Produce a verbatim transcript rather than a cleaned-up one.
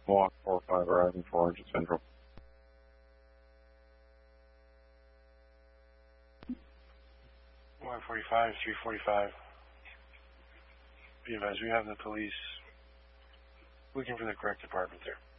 Block four five arriving four hundred Central. one forty-five, three forty-five. Be advised, we have the police looking for the correct department there.